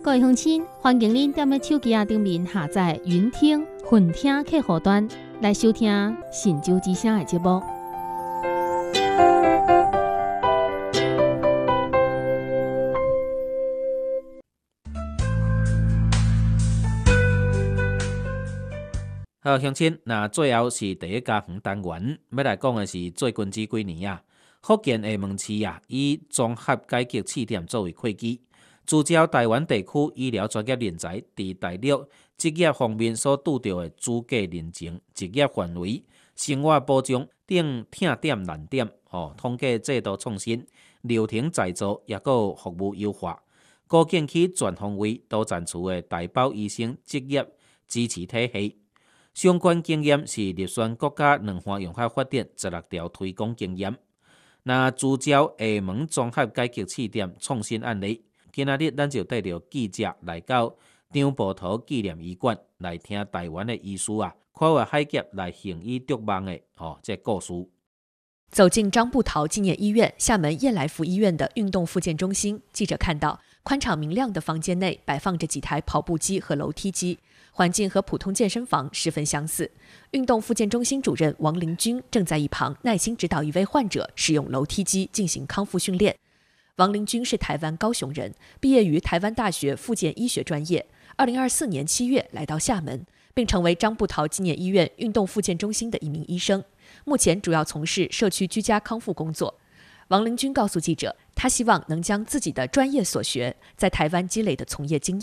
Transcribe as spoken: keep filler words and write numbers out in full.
各位乡亲，欢迎您踮咧手机啊顶面下载云听、混听客户端来收听神州之声的节目。 好，乡亲，那最后是第一家园单元，要来讲的是最近这几年啊，福建厦门市啊，以综合改革试点作为契机。聚焦台湾地区医疗专业人才伫大陆职业方面所拄到的资格认证、职业范围、生活保障等痛点难点，哦，统计制度创新、流程再造，也有服务优化。高建起全方位多层次的大包医生职业支持体系。相关经验是入选国家两岸融合发展十六条推广经验。那聚焦厦门综合改革试点创新案例。今仔日，咱就带着记者来到张保图纪念医院，来听台湾的医师啊，跨越海峡来行医夺望的哦，这故事。 走进张步桃纪念医院厦门燕来福医院的运动复健中心，记者看到宽敞明亮的房间内摆放着几台跑步机和楼梯机，环境和普通健身房十分相似。运动复健中心主任王林军正在一旁耐心指导一位患者使用楼梯机进行康复训练。王林军是台湾高雄人，毕业于台湾大学复健医学专业。二零二四年七月来到厦门，并成为张步桃纪念医院运动复健中心的一名医生。目前主要从事社区居家康复工作。王林军告诉记者，他希望能将自己的专业所学在台湾积累的从业经验